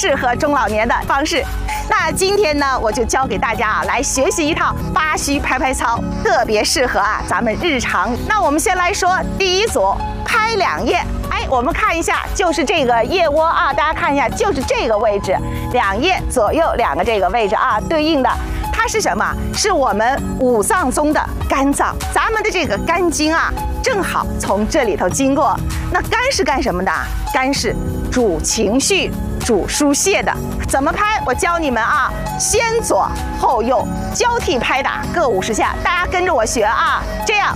适合中老年的方式。那今天呢，我就教给大家来学习一套8虚拍拍操，特别适合咱们日常。那我们先来说第一组，拍2腋。我们看一下，就是这个腋窝大家看一下，就是这个位置，2腋左右2个这个位置对应的。它是什么？是我们5脏中的肝脏，咱们的这个肝经正好从这里头经过。那肝是干什么的？肝是主情绪、主疏泄的。怎么拍？我教你们先左后右交替拍打，各50下，大家跟着我学这样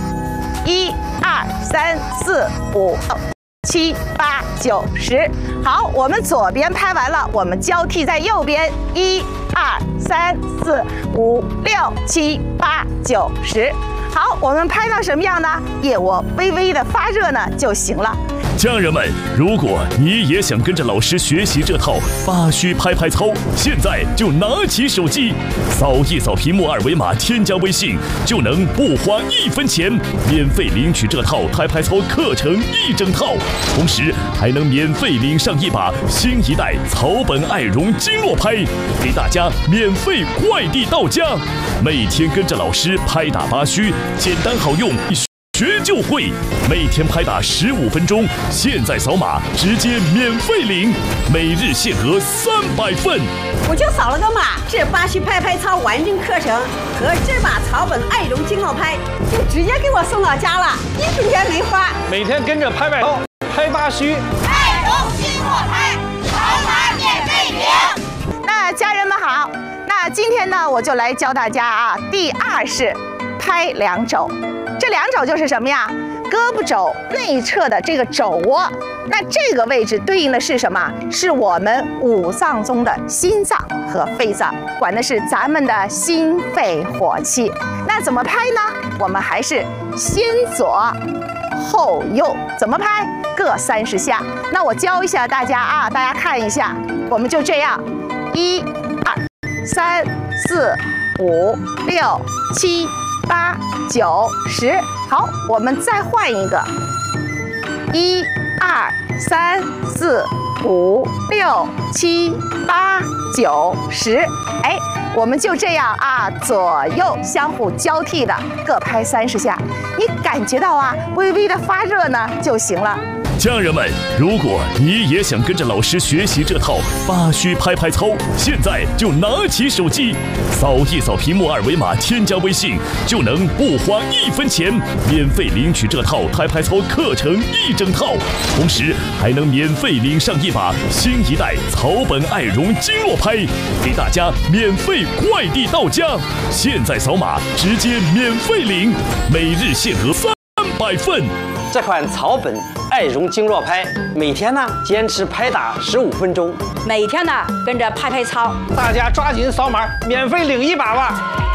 ，1、2、3、4、5、7、8、9、10。好，我们左边拍完了，我们交替在右边，1、2、3、4、5、6、7、8、9、10。好，我们拍到什么样呢？腋窝微微的发热呢就行了。 家人们，如果你也想跟着老师学习这套8虚拍拍操，现在就拿起手机，扫一扫屏幕2维码，添加微信，就能不花1分钱免费领取这套拍拍操课程1整套，同时还能免费领上一把新一代草本爱绒经络拍，给大家免费快递到家。每天跟着老师拍打8虚，简单好用，学就会，每天拍打15分钟，现在扫码直接免费领，每日限额300份。 我就扫了个码，这8虚拍拍操完整课程和这把草本爱绒经络拍就直接给我送到家了，1分钱没花。 每天跟着拍拍操，拍8虚， 爱绒经络拍，扫码免费领。 那家人们好，那今天呢，我就来教大家第2式拍2肘。这2肘就是什么呀？胳膊肘内侧的这个肘窝，那这个位置对应的是什么？是我们5脏中的心脏和肺脏，管的是咱们的心肺火气。那怎么拍呢？我们还是先左后右，怎么拍？各30下。那我教一下大家大家看一下，我们就这样，1、2、3、4、5、6、7、8、9、10。好，我们再换一个，1、2、3、4、5、6、7、8、9、10。我们就这样左右相互交替的各拍30下，你感觉到微微的发热呢就行了。 家人们，如果你也想跟着老师学习这套8虚拍拍操，现在就拿起手机，扫一扫屏幕2维码，添加微信，就能不花1分钱免费领取这套拍拍操课程1整套，同时还能免费领上一把新一代草本爱绒经络拍，给大家免费快递到家。现在扫码直接免费领，每日限额300份。 这款草本爱绒经络拍，每天呢坚持拍打15分钟， 每天呢跟着拍拍操， 大家抓紧扫码，免费领一把吧。